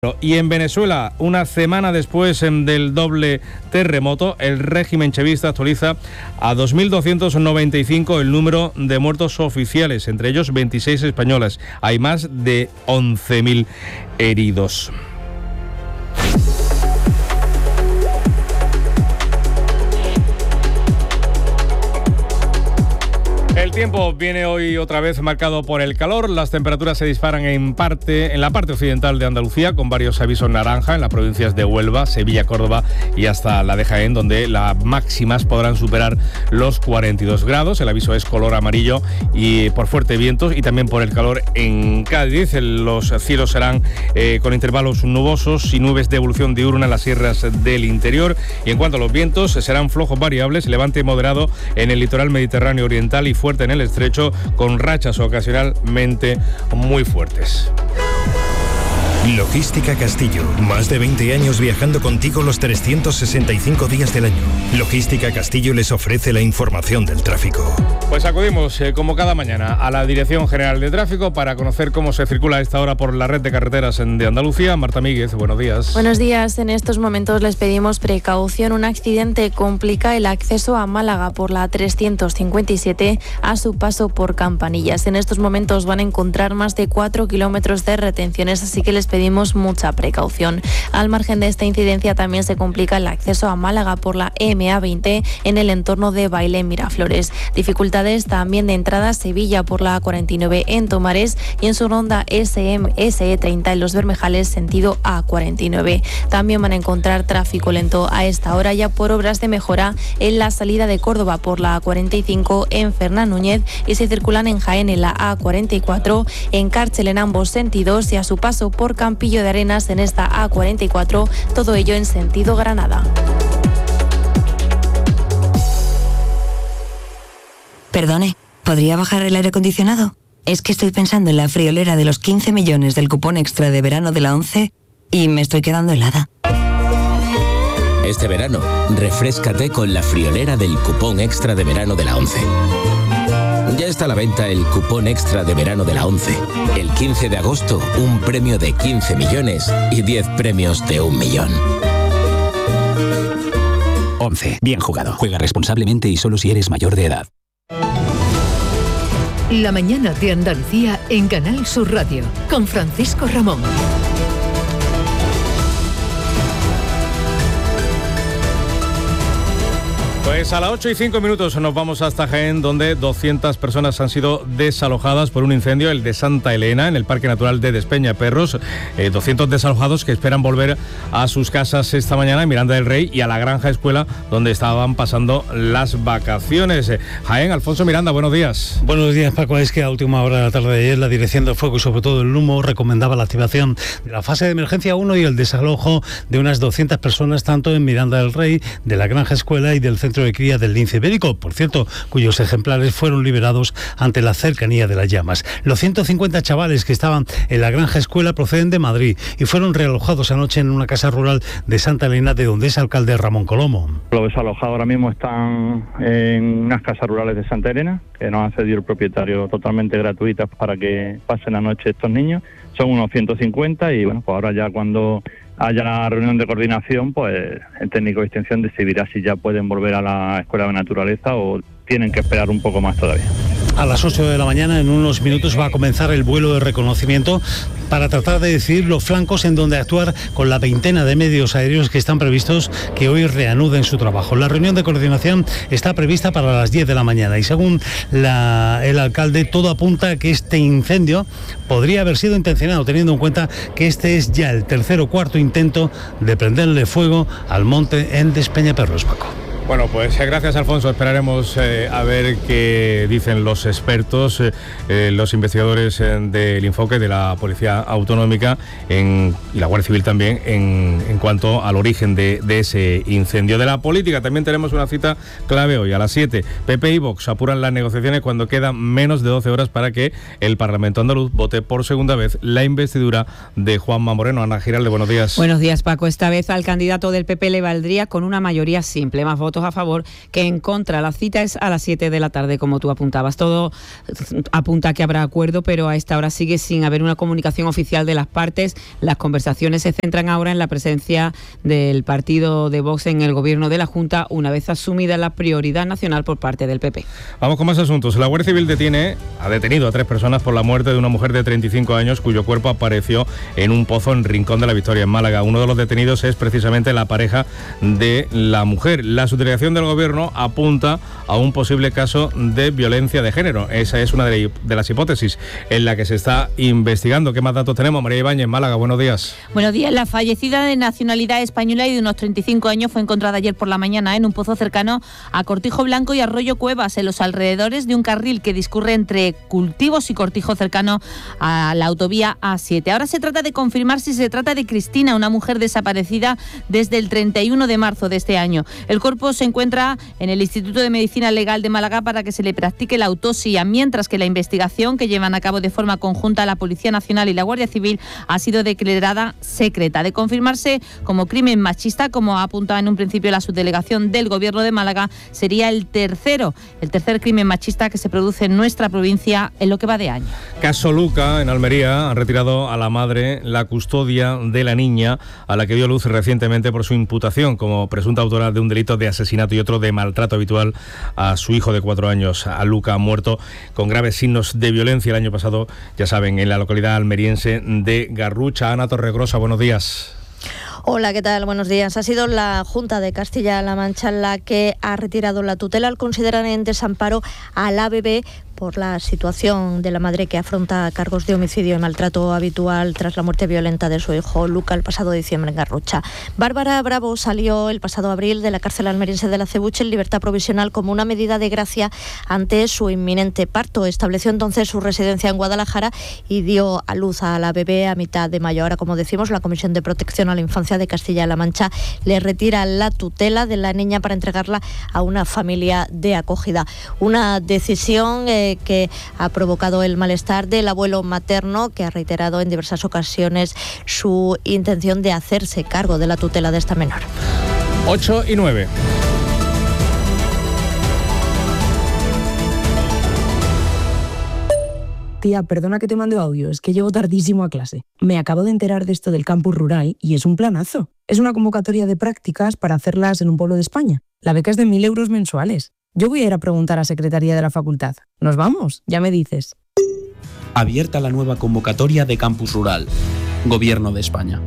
Y en Venezuela, una semana después del doble terremoto, el régimen chavista actualiza a 2.295 el número de muertos oficiales, entre ellos 26 españolas. Hay más de 11.000 heridos. El tiempo viene hoy otra vez marcado por el calor. Las temperaturas se disparan en la parte occidental de Andalucía, con varios avisos naranja en las provincias de Huelva, Sevilla, Córdoba y hasta la de Jaén, donde las máximas podrán superar los 42 grados. El aviso es color amarillo y por fuertes vientos y también por el calor en Cádiz. Los cielos serán con intervalos nubosos y nubes de evolución diurna en las sierras del interior. Y en cuanto a los vientos, serán flojos variables, levante moderado en el litoral mediterráneo oriental y fuerte en el estrecho, con rachas ocasionalmente muy fuertes. Logística Castillo. Más de 20 años viajando contigo los 365 días del año. Logística Castillo les ofrece la información del tráfico. Pues acudimos, como cada mañana, a la Dirección General de Tráfico para conocer cómo se circula a esta hora por la red de carreteras de Andalucía. Marta Míguez, buenos días. Buenos días. En estos momentos les pedimos precaución. Un accidente complica el acceso a Málaga por la 357 a su paso por Campanillas. En estos momentos van a encontrar más de 4 kilómetros de retenciones, así que les pedimos mucha precaución. Al margen de esta incidencia, también se complica el acceso a Málaga por la MA20 en el entorno de Bailén Miraflores. Dificultades también de entrada a Sevilla por la A49 en Tomares y en su ronda SE30 en Los Bermejales, sentido A49. También van a encontrar tráfico lento a esta hora ya por obras de mejora en la salida de Córdoba por la A45 en Fernán Núñez y se circulan en Jaén en la A44, en Cárcel en ambos sentidos y a su paso por Campillo de Arenas en esta A44, todo ello en sentido Granada. Perdone, ¿podría bajar el aire acondicionado? Es que estoy pensando en la friolera de los 15 millones del cupón extra de verano de la ONCE y me estoy quedando helada. Este verano, refréscate con la friolera del cupón extra de verano de la ONCE. Ya está a la venta el cupón extra de verano de la ONCE. El 15 de agosto, un premio de 15 millones y 10 premios de 1 millón. ONCE. Bien jugado. Juega responsablemente y solo si eres mayor de edad. La mañana de Andalucía en Canal Sur Radio, con Francisco Ramón. Pues a las 8:05 nos vamos hasta Jaén, donde 200 personas han sido desalojadas por un incendio, el de Santa Elena, en el Parque Natural de Despeñaperros. 200 desalojados que esperan volver a sus casas esta mañana en Miranda del Rey y a la Granja Escuela, donde estaban pasando las vacaciones. Jaén, Alfonso Miranda, buenos días. Buenos días, Paco. Es que a última hora de la tarde de ayer la Dirección del Fuego y sobre todo el humo recomendaba la activación de la fase de emergencia 1 y el desalojo de unas 200 personas, tanto en Miranda del Rey, de la Granja Escuela y del Centro de Cría del lince ibérico, por cierto, cuyos ejemplares fueron liberados ante la cercanía de las llamas. Los 150 chavales que estaban en la Granja Escuela proceden de Madrid y fueron realojados anoche en una casa rural de Santa Elena, de donde es alcalde Ramón Colomo. Los desalojados ahora mismo están en unas casas rurales de Santa Elena, que nos ha cedido el propietario totalmente gratuitas para que pasen la noche estos niños. Son unos 150 y bueno, pues ahora ya cuando haya la reunión de coordinación, pues el técnico de extensión decidirá si ya pueden volver a la Escuela de Naturaleza o tienen que esperar un poco más todavía. A las 8 de la mañana, en unos minutos, va a comenzar el vuelo de reconocimiento para tratar de decidir los flancos en donde actuar con la veintena de medios aéreos que están previstos que hoy reanuden su trabajo. La reunión de coordinación está prevista para las 10 de la mañana y según el alcalde, todo apunta a que este incendio podría haber sido intencionado, teniendo en cuenta que este es ya el tercer o cuarto intento de prenderle fuego al monte en Despeñaperros, Paco. Bueno, pues gracias, Alfonso. Esperaremos a ver qué dicen los expertos, los investigadores del Infoque de la Policía Autonómica y la Guardia Civil también en cuanto al origen de ese incendio. De la política también tenemos una cita clave hoy a las 7. PP y Vox apuran las negociaciones cuando quedan menos de 12 horas para que el Parlamento andaluz vote por segunda vez la investidura de Juanma Moreno. Ana Giralde, buenos días. Buenos días, Paco. Esta vez al candidato del PP le valdría con una mayoría simple, más votos votos a favor que en contra. La cita es a las 7 de la tarde, como tú apuntabas. Todo apunta a que habrá acuerdo, pero a esta hora sigue sin haber una comunicación oficial de las partes. Las conversaciones se centran ahora en la presencia del partido de Vox en el gobierno de la Junta, una vez asumida la prioridad nacional por parte del PP. Vamos con más asuntos. La Guardia Civil ha detenido a 3 personas por la muerte de una mujer de 35 años cuyo cuerpo apareció en un pozo en Rincón de la Victoria, en Málaga. Uno de los detenidos es precisamente la pareja de la mujer. La subdelegación del Gobierno apunta a un posible caso de violencia de género. Esa es una de las hipótesis en la que se está investigando. ¿Qué más datos tenemos? María Ibáñez, Málaga, buenos días. Buenos días. La fallecida de nacionalidad española y de unos 35 años fue encontrada ayer por la mañana en un pozo cercano a Cortijo Blanco y Arroyo Cuevas, en los alrededores de un carril que discurre entre cultivos y Cortijo, cercano a la autovía A7. Ahora se trata de confirmar si se trata de Cristina, una mujer desaparecida desde el 31 de marzo de este año. El cuerpo se encuentra en el Instituto de Medicina Legal de Málaga para que se le practique la autopsia, mientras que la investigación que llevan a cabo de forma conjunta la Policía Nacional y la Guardia Civil ha sido declarada secreta. De confirmarse como crimen machista, como ha apuntado en un principio la subdelegación del Gobierno de Málaga, sería el tercer crimen machista que se produce en nuestra provincia en lo que va de año. Caso Luca, en Almería, han retirado a la madre la custodia de la niña a la que dio luz recientemente por su imputación como presunta autora de un delito de asesinato y otro de maltrato habitual a su hijo de 4 años. A Luca, muerto con graves signos de violencia el año pasado, ya saben, en la localidad almeriense de Garrucha. Ana Torregrosa, buenos días. Hola, ¿qué tal? Buenos días. Ha sido la Junta de Castilla-La Mancha la que ha retirado la tutela al considerar en desamparo a la bebé por la situación de la madre que afronta cargos de homicidio y maltrato habitual tras la muerte violenta de su hijo Luca el pasado diciembre en Garrucha. Bárbara Bravo salió el pasado abril de la cárcel almeriense de la Cebuche en libertad provisional como una medida de gracia ante su inminente parto. Estableció entonces su residencia en Guadalajara y dio a luz a la bebé a mitad de mayo. Ahora, como decimos, la Comisión de Protección a la Infancia de Castilla-La Mancha le retira la tutela de la niña para entregarla a una familia de acogida. Una decisión que ha provocado el malestar del abuelo materno, que ha reiterado en diversas ocasiones su intención de hacerse cargo de la tutela de esta menor. 8:09. Tía, perdona que te mande audio, es que llego tardísimo a clase. Me acabo de enterar de esto del campus rural y es un planazo. Es una convocatoria de prácticas para hacerlas en un pueblo de España. La beca es de 1.000 euros mensuales. Yo voy a ir a preguntar a Secretaría de la Facultad. ¿Nos vamos? Ya me dices. Abierta la nueva convocatoria de Campus Rural. Gobierno de España.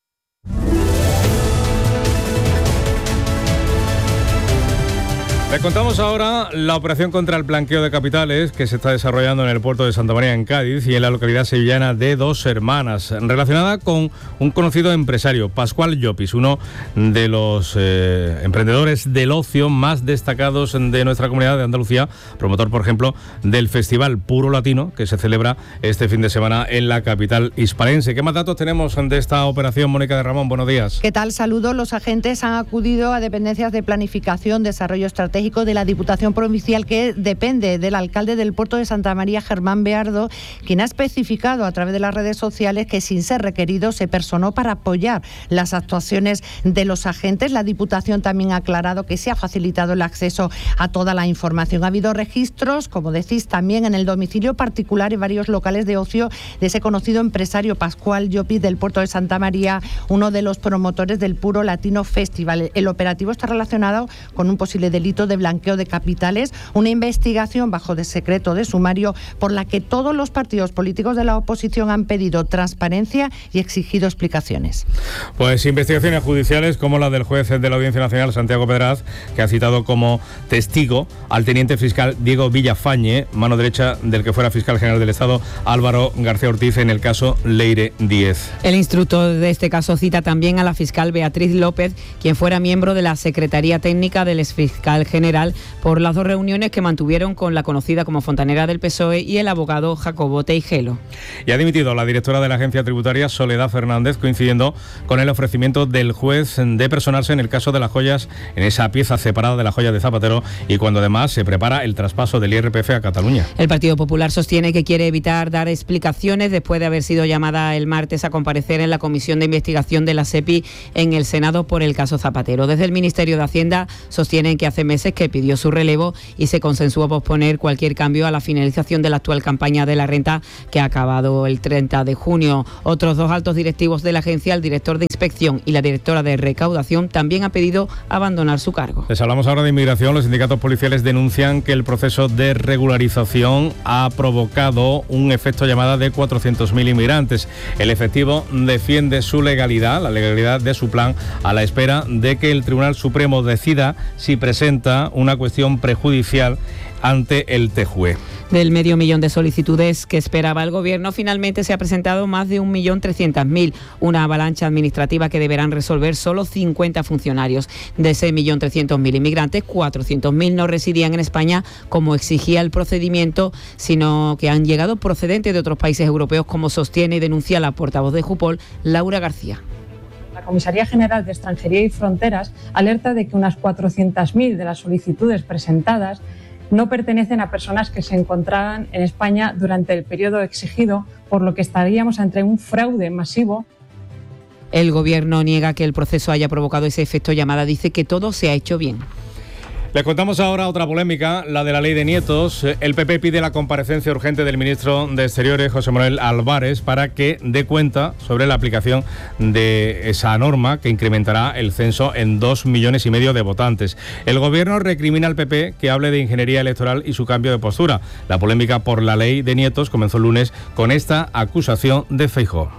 Les contamos ahora la operación contra el blanqueo de capitales que se está desarrollando en el puerto de Santa María, en Cádiz, y en la localidad sevillana de Dos Hermanas, relacionada con un conocido empresario, Pascual Llopis, uno de los emprendedores del ocio más destacados de nuestra comunidad de Andalucía, promotor, por ejemplo, del Festival Puro Latino, que se celebra este fin de semana en la capital hispalense. ¿Qué más datos tenemos de esta operación, Mónica de Ramón? Buenos días. ¿Qué tal? Saludos. Los agentes han acudido a dependencias de planificación, desarrollo estratégico de la Diputación Provincial, que depende del alcalde del puerto de Santa María, Germán Beardo, quien ha especificado a través de las redes sociales que, sin ser requerido, se personó para apoyar las actuaciones de los agentes. La Diputación también ha aclarado que se ha facilitado el acceso a toda la información. Ha habido registros, como decís, también en el domicilio particular y varios locales de ocio de ese conocido empresario Pascual Llopis del puerto de Santa María, uno de los promotores del Puro Latino Festival. El operativo está relacionado con un posible delito de blanqueo de capitales, una investigación bajo de secreto de sumario por la que todos los partidos políticos de la oposición han pedido transparencia y exigido explicaciones. Pues investigaciones judiciales como la del juez de la Audiencia Nacional, Santiago Pedraz, que ha citado como testigo al teniente fiscal Diego Villafañe, mano derecha del que fuera fiscal general del Estado Álvaro García Ortiz, en el caso Leire Díez. El instructor de este caso cita también a la fiscal Beatriz López, quien fuera miembro de la Secretaría Técnica del exfiscal general general por las 2 reuniones que mantuvieron con la conocida como fontanera del PSOE y el abogado Jacobo Teijelo. Y ha dimitido la directora de la Agencia Tributaria, Soledad Fernández, coincidiendo con el ofrecimiento del juez de personarse en el caso de las joyas, en esa pieza separada de las joyas de Zapatero, y cuando además se prepara el traspaso del IRPF a Cataluña. El Partido Popular sostiene que quiere evitar dar explicaciones después de haber sido llamada el martes a comparecer en la comisión de investigación de la SEPI en el Senado por el caso Zapatero. Desde el Ministerio de Hacienda sostienen que hace meses que pidió su relevo y se consensuó posponer cualquier cambio a la finalización de la actual campaña de la renta, que ha acabado el 30 de junio. Otros 2 altos directivos de la agencia, el director de inspección y la directora de recaudación, también han pedido abandonar su cargo. Les hablamos ahora de inmigración. Los sindicatos policiales denuncian que el proceso de regularización ha provocado un efecto llamada de 400.000 inmigrantes. El efectivo defiende su legalidad, la legalidad de su plan, a la espera de que el Tribunal Supremo decida si presenta una cuestión prejudicial ante el TJUE. Del 500.000 de solicitudes que esperaba el Gobierno, finalmente se ha presentado más de 1.300.000, una avalancha administrativa que deberán resolver solo 50 funcionarios. De ese 1.300.000 inmigrantes, 400.000 no residían en España como exigía el procedimiento, sino que han llegado procedentes de otros países europeos, como sostiene y denuncia la portavoz de Jupol, Laura García. La Comisaría General de Extranjería y Fronteras alerta de que unas 400.000 de las solicitudes presentadas no pertenecen a personas que se encontraban en España durante el periodo exigido, por lo que estaríamos ante un fraude masivo. El Gobierno niega que el proceso haya provocado ese efecto llamada, dice que todo se ha hecho bien. Les contamos ahora otra polémica, la de la ley de nietos. El PP pide la comparecencia urgente del ministro de Exteriores, José Manuel Álvarez, para que dé cuenta sobre la aplicación de esa norma que incrementará el censo en 2,5 millones de votantes. El Gobierno recrimina al PP que hable de ingeniería electoral y su cambio de postura. La polémica por la ley de nietos comenzó el lunes con esta acusación de Feijóo.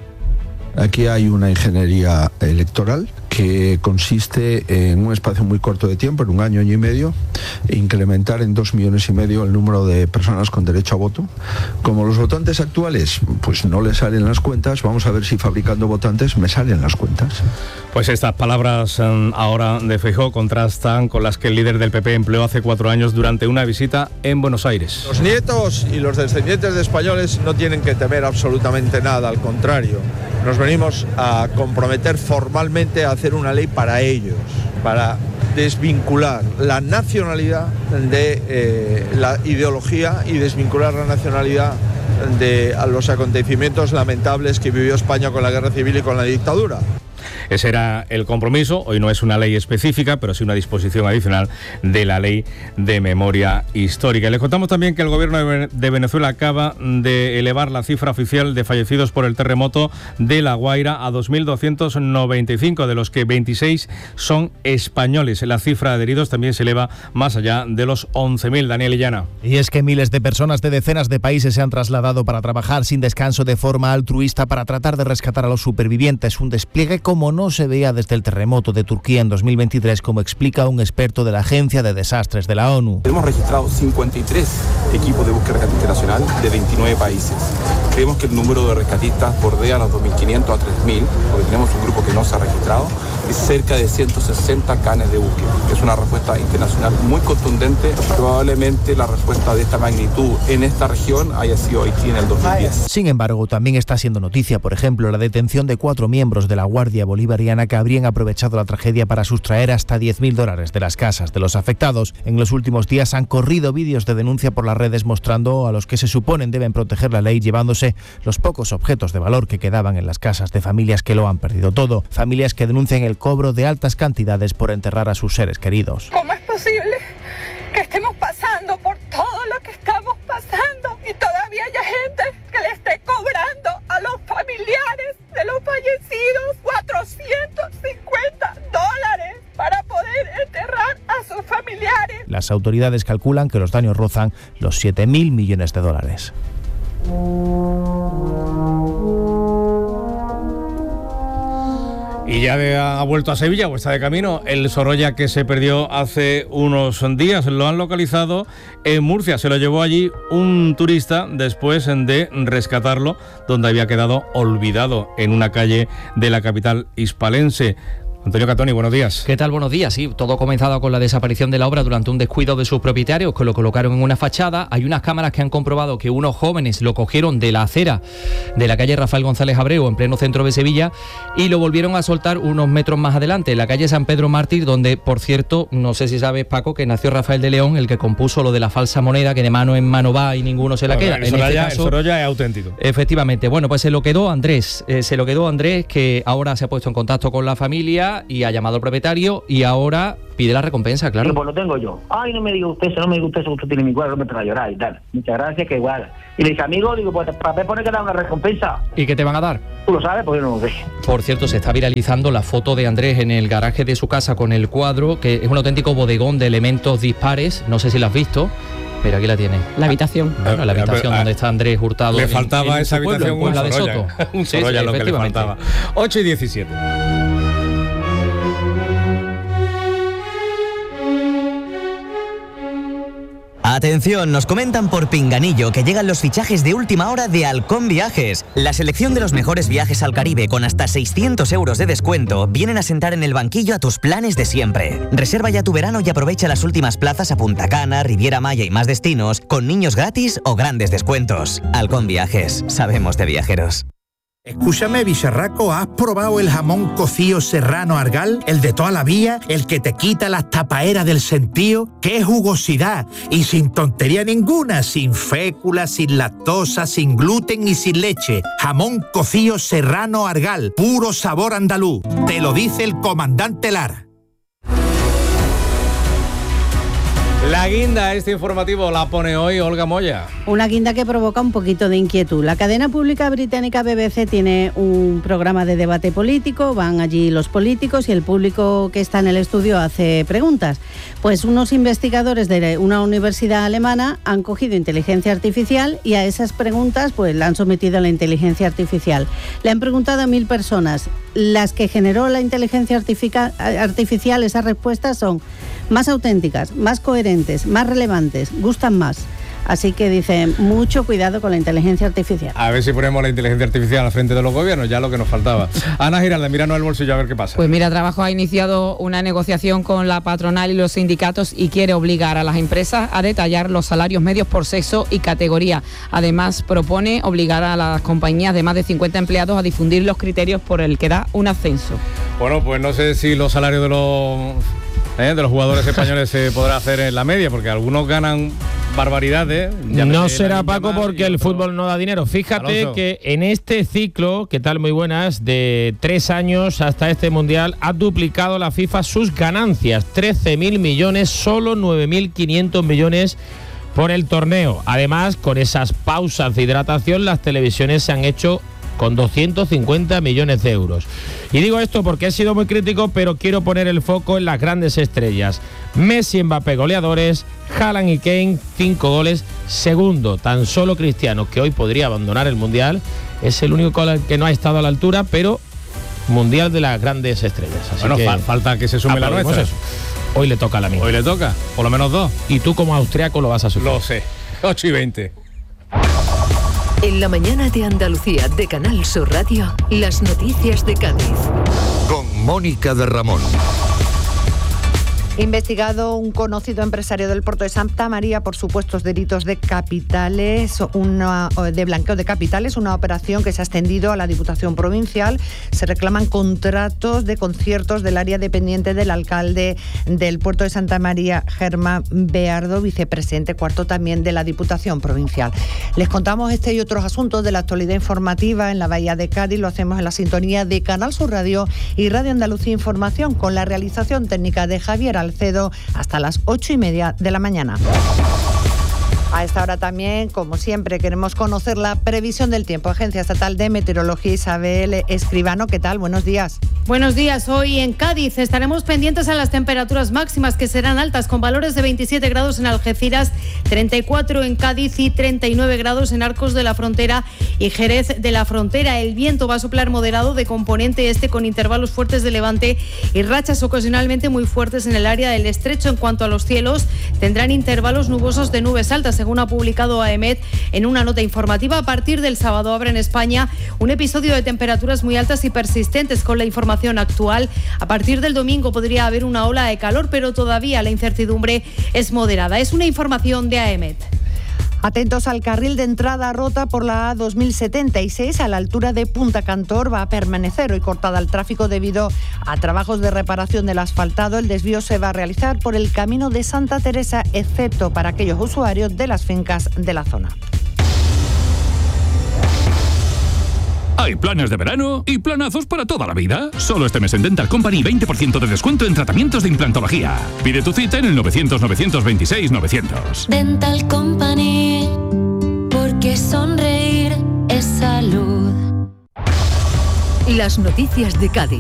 Aquí hay una ingeniería electoral que consiste en un espacio muy corto de tiempo, en 1 año y medio, incrementar en 2,5 millones el número de personas con derecho a voto. Como los votantes actuales pues no les salen las cuentas, vamos a ver si fabricando votantes me salen las cuentas. Pues estas palabras ahora de Feijóo contrastan con las que el líder del PP empleó hace 4 años durante una visita en Buenos Aires. Los nietos y los descendientes de españoles no tienen que temer absolutamente nada, al contrario. Nos venimos a comprometer formalmente a hacer una ley para ellos, para desvincular la nacionalidad de la ideología y desvincular la nacionalidad de los acontecimientos lamentables que vivió España con la guerra civil y con la dictadura. Ese era el compromiso. Hoy no es una ley específica, pero sí una disposición adicional de la Ley de Memoria Histórica. Y les contamos también que el Gobierno de Venezuela acaba de elevar la cifra oficial de fallecidos por el terremoto de La Guaira a 2.295, de los que 26 son españoles. La cifra de heridos también se eleva más allá de los 11.000. Daniel Illana. Y es que miles de personas de decenas de países se han trasladado para trabajar sin descanso de forma altruista para tratar de rescatar a los supervivientes. Un despliegue como no se veía desde el terremoto de Turquía en 2023, como explica un experto de la Agencia de Desastres de la ONU. Hemos registrado 53 equipos de búsqueda rescate internacional de 29 países. Creemos que el número de rescatistas bordea los 2.500 a 3.000, porque tenemos un grupo que no se ha registrado, y cerca de 160 canes de búsqueda. Es una respuesta internacional muy contundente. Probablemente la respuesta de esta magnitud en esta región haya sido Haití en el 2010. Sin embargo, también está siendo noticia, por ejemplo, la detención de 4 miembros de la Guardia Bolivariana que habrían aprovechado la tragedia para sustraer hasta $10.000 de las casas de los afectados. En los últimos días han corrido vídeos de denuncia por las redes mostrando a los que se suponen deben proteger la ley llevándose los pocos objetos de valor que quedaban en las casas de familias que lo han perdido todo. Familias que denuncian el cobro de altas cantidades por enterrar a sus seres queridos. ¿Cómo es posible que estemos pasando por todo lo que estamos pasando y todavía haya gente que le esté cobrando a los familiares de los fallecidos $450 para poder enterrar a sus familiares? Las autoridades calculan que los daños rozan los $7.000 millones. Y ya ha vuelto a Sevilla o está de camino el Sorolla que se perdió hace unos días. Lo han localizado en Murcia. Se lo llevó allí un turista después de rescatarlo, donde había quedado olvidado en una calle de la capital hispalense. Antonio Catoni, buenos días. ¿Qué tal? Buenos días. Sí, todo comenzado con la desaparición de la obra durante un descuido de sus propietarios, que lo colocaron en una fachada. Hay unas cámaras que han comprobado que unos jóvenes lo cogieron de la acera de la calle Rafael González Abreu, en pleno centro de Sevilla, y lo volvieron a soltar unos metros más adelante, en la calle San Pedro Mártir, donde, por cierto, no sé si sabes, Paco, que nació Rafael de León, el que compuso lo de la falsa moneda, que de mano en mano va y ninguno se la queda. El Sorolla es auténtico. Efectivamente. Bueno, pues se lo quedó Andrés, que ahora se ha puesto en contacto con la familia y ha llamado al propietario y ahora pide la recompensa, claro. Pues lo tengo yo. Ay, no me diga usted eso, usted tiene mi cuadro, no me trae a llorar y tal. Muchas gracias, que igual. Y le dice, amigo, digo, pues para poner que dar una recompensa. ¿Y qué te van a dar? Tú lo sabes, pues yo no lo sé. Por cierto, se está viralizando la foto de Andrés en el garaje de su casa con el cuadro, que es un auténtico bodegón de elementos dispares, no sé si lo has visto. Pero aquí la tiene. La habitación. Bueno, la habitación donde está Andrés Hurtado. Le faltaba esa habitación pueblo, un Sorolla. Un Sorolla lo que le faltaba. 8:17. Atención, nos comentan por Pinganillo que llegan los fichajes de última hora de Halcón Viajes. La selección de los mejores viajes al Caribe con hasta 600 euros de descuento vienen a sentar en el banquillo a tus planes de siempre. Reserva ya tu verano y aprovecha las últimas plazas a Punta Cana, Riviera Maya y más destinos con niños gratis o grandes descuentos. Halcón Viajes, sabemos de viajeros. Escúchame, bicharraco, ¿has probado el jamón cocido serrano Argal? El de toda la vida, el que te quita las tapaeras del sentido. ¡Qué jugosidad! Y sin tontería ninguna, sin fécula, sin lactosa, sin gluten y sin leche. Jamón cocido serrano Argal, puro sabor andaluz. Te lo dice el comandante Lara. La guinda, este informativo la pone hoy Olga Moya. Una guinda que provoca un poquito de inquietud. La cadena pública británica BBC tiene un programa de debate político, van allí los políticos y el público que está en el estudio hace preguntas. Pues unos investigadores de una universidad alemana han cogido inteligencia artificial y a esas preguntas pues la han sometido a la inteligencia artificial. Le han preguntado a 1000 personas. Las que generó la inteligencia artificial, esas respuestas son más auténticas, más coherentes, más relevantes, gustan más. Así que dicen, mucho cuidado con la inteligencia artificial. A ver si ponemos la inteligencia artificial al frente de los gobiernos, ya lo que nos faltaba. Ana Giralde, míranos el bolsillo a ver qué pasa. Pues mira, Trabajo ha iniciado una negociación con la patronal y los sindicatos y quiere obligar a las empresas a detallar los salarios medios por sexo y categoría. Además, propone obligar a las compañías de más de 50 empleados a difundir los criterios por el que da un ascenso. Bueno, pues no sé si los salarios de los jugadores españoles se podrá hacer en la media, porque algunos ganan barbaridades. No será, Paco, porque el fútbol no da dinero. Fíjate Alonso, que en este ciclo, ¿qué tal? Muy buenas, de 3 años hasta este Mundial, ha duplicado la FIFA sus ganancias. 13.000 millones, solo 9.500 millones por el torneo. Además, con esas pausas de hidratación, las televisiones se han hecho con 250 millones de euros. Y digo esto porque he sido muy crítico, pero quiero poner el foco en las grandes estrellas. Messi, Mbappé, goleadores, Haaland y Kane, 5 goles. Segundo, tan solo Cristiano, que hoy podría abandonar el Mundial, es el único que no ha estado a la altura, pero Mundial de las grandes estrellas. Así bueno, que falta que se sume la nuestra. Eso. Hoy le toca a la mía. Hoy le toca, por lo menos 2. Y tú como austriaco lo vas a sufrir. Lo sé. 8:20. En la mañana de Andalucía de Canal Sur Radio, las noticias de Cádiz. Con Mónica de Ramón. Investigado un conocido empresario del puerto de Santa María por supuestos delitos de capitales, de blanqueo de capitales, una operación que se ha extendido a la Diputación Provincial. Se reclaman contratos de conciertos del área dependiente del alcalde del puerto de Santa María, Germán Beardo, vicepresidente cuarto también de la Diputación Provincial. Les contamos este y otros asuntos de la actualidad informativa en la Bahía de Cádiz. Lo hacemos en la sintonía de Canal Sur Radio y Radio Andalucía Información, con la realización técnica de Javier Alcedo, hasta las 8:30 de la mañana. A esta hora también, como siempre, queremos conocer la previsión del tiempo. Agencia Estatal de Meteorología, Isabel Escribano, ¿qué tal? Buenos días. Buenos días. Hoy en Cádiz estaremos pendientes a las temperaturas máximas, que serán altas, con valores de 27 grados en Algeciras, 34 en Cádiz y 39 grados en Arcos de la Frontera y Jerez de la Frontera. El viento va a soplar moderado de componente este, con intervalos fuertes de levante y rachas ocasionalmente muy fuertes en el área del estrecho. En cuanto a los cielos, tendrán intervalos nubosos de nubes altas, según ha publicado AEMET en una nota informativa. A partir del sábado habrá en España un episodio de temperaturas muy altas y persistentes. Con la información actual, a partir del domingo podría haber una ola de calor, pero todavía la incertidumbre es moderada. Es una información de AEMET. Atentos al carril de entrada rota por la A2076 a la altura de Punta Cantor. Va a permanecer hoy cortada al tráfico debido a trabajos de reparación del asfaltado. El desvío se va a realizar por el camino de Santa Teresa, excepto para aquellos usuarios de las fincas de la zona. Hay planes de verano y planazos para toda la vida. Solo este mes en Dental Company 20% de descuento en tratamientos de implantología. Pide tu cita en el 900-926-900. Dental Company, porque sonreír es salud. Las noticias de Cádiz.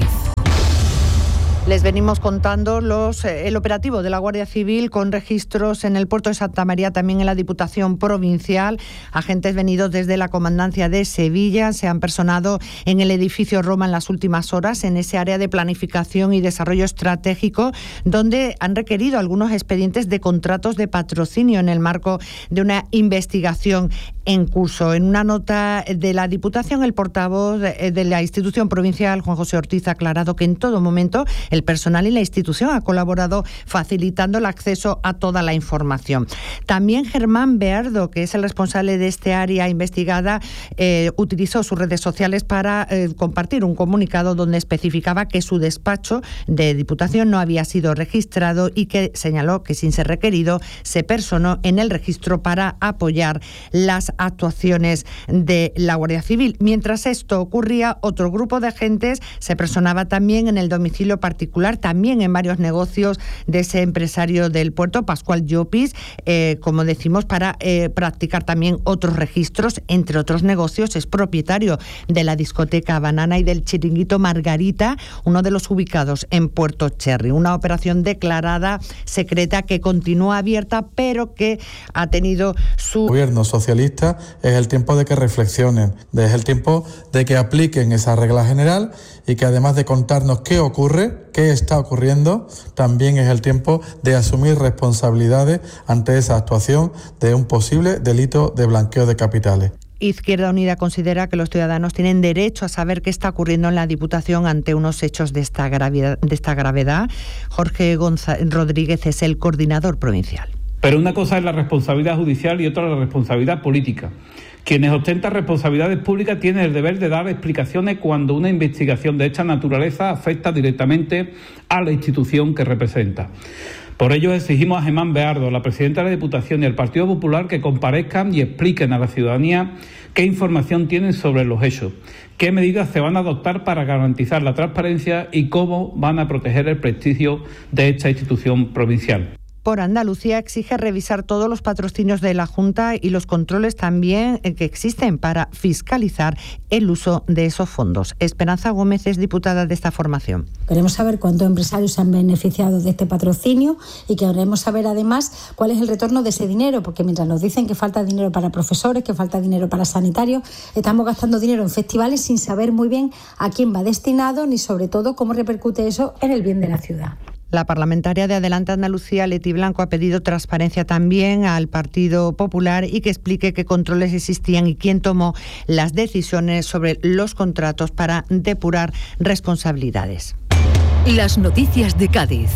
Les venimos contando el operativo de la Guardia Civil con registros en el puerto de Santa María, también en la Diputación Provincial. Agentes venidos desde la Comandancia de Sevilla se han personado en el edificio Roma en las últimas horas, en ese área de planificación y desarrollo estratégico, donde han requerido algunos expedientes de contratos de patrocinio en el marco de una investigación en curso. En una nota de la Diputación, el portavoz de la institución provincial, Juan José Ortiz, ha aclarado que en todo momento el personal y la institución ha colaborado facilitando el acceso a toda la información. También Germán Beardo, que es el responsable de este área investigada, utilizó sus redes sociales para compartir un comunicado donde especificaba que su despacho de Diputación no había sido registrado y que señaló que, sin ser requerido, se personó en el registro para apoyar las actuaciones de la Guardia Civil. Mientras esto ocurría, otro grupo de agentes se personaba también en el domicilio particular, también en varios negocios de ese empresario del puerto, Pascual Llopis, como decimos, para practicar también otros registros. Entre otros negocios, es propietario de la discoteca Banana y del chiringuito Margarita, uno de los ubicados en Puerto Cherry. Una operación declarada secreta que continúa abierta, pero que ha tenido su... Gobierno socialista, es el tiempo de que reflexionen, es el tiempo de que apliquen esa regla general y que, además de contarnos qué ocurre, qué está ocurriendo, también es el tiempo de asumir responsabilidades ante esa actuación de un posible delito de blanqueo de capitales. Izquierda Unida considera que los ciudadanos tienen derecho a saber qué está ocurriendo en la Diputación ante unos hechos de esta gravedad. Jorge Rodríguez es el coordinador provincial. Pero una cosa es la responsabilidad judicial y otra la responsabilidad política. Quienes ostentan responsabilidades públicas tienen el deber de dar explicaciones cuando una investigación de esta naturaleza afecta directamente a la institución que representa. Por ello exigimos a Germán Beardo, la presidenta de la Diputación, y al Partido Popular que comparezcan y expliquen a la ciudadanía qué información tienen sobre los hechos, qué medidas se van a adoptar para garantizar la transparencia y cómo van a proteger el prestigio de esta institución provincial. Por Andalucía exige revisar todos los patrocinios de la Junta y los controles también que existen para fiscalizar el uso de esos fondos. Esperanza Gómez es diputada de esta formación. Queremos saber cuántos empresarios se han beneficiado de este patrocinio y queremos saber además cuál es el retorno de ese dinero, porque mientras nos dicen que falta dinero para profesores, que falta dinero para sanitarios, estamos gastando dinero en festivales sin saber muy bien a quién va destinado ni sobre todo cómo repercute eso en el bien de la ciudad. La parlamentaria de Adelante Andalucía, Leti Blanco, ha pedido transparencia también al Partido Popular y que explique qué controles existían y quién tomó las decisiones sobre los contratos para depurar responsabilidades. Las noticias de Cádiz.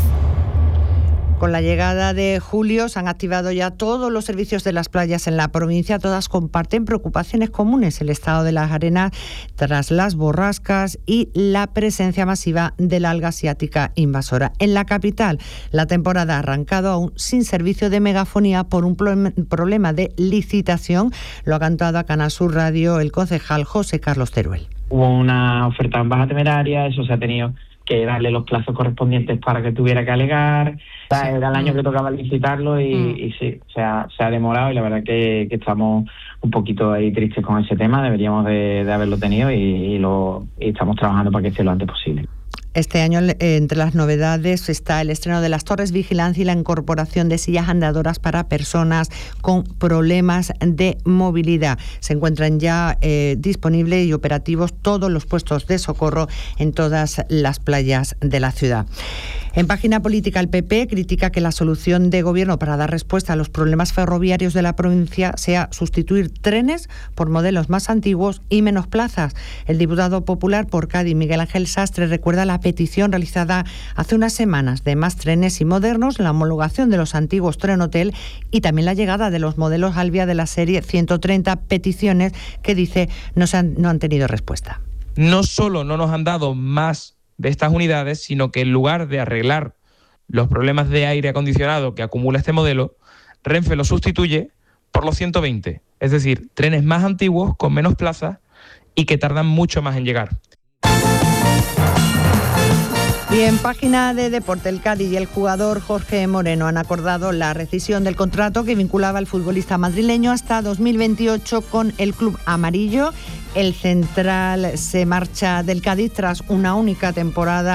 Con la llegada de julio se han activado ya todos los servicios de las playas en la provincia. Todas comparten preocupaciones comunes: el estado de las arenas tras las borrascas y la presencia masiva de la alga asiática invasora. En la capital, la temporada ha arrancado aún sin servicio de megafonía por un problema de licitación. Lo ha cantado a Canal Sur Radio el concejal José Carlos Teruel. Hubo una oferta en baja temeraria, eso se ha tenido que darle los plazos correspondientes para que tuviera que alegar. Era el año que tocaba licitarlo y sí, se ha demorado y la verdad que estamos un poquito ahí tristes con ese tema. Deberíamos de haberlo tenido y estamos trabajando para que esté lo antes posible. Este año, entre las novedades, está el estreno de las torres vigilancia y la incorporación de sillas andadoras para personas con problemas de movilidad. Se encuentran ya disponibles y operativos todos los puestos de socorro en todas las playas de la ciudad. En página política, el PP critica que la solución de gobierno para dar respuesta a los problemas ferroviarios de la provincia sea sustituir trenes por modelos más antiguos y menos plazas. El diputado popular por Cádiz, Miguel Ángel Sastre, recuerda la petición realizada hace unas semanas de más trenes y modernos, la homologación de los antiguos Tren Hotel y también la llegada de los modelos Alvia de la serie 130, peticiones que dice no han tenido respuesta. No solo no nos han dado más de estas unidades, sino que en lugar de arreglar los problemas de aire acondicionado que acumula este modelo, Renfe lo sustituye por los 120, es decir, trenes más antiguos con menos plazas y que tardan mucho más en llegar. Y en página de deporte, el Cádiz y el jugador Jorge Moreno han acordado la rescisión del contrato que vinculaba al futbolista madrileño hasta 2028 con el club amarillo. El central se marcha del Cádiz tras una única temporada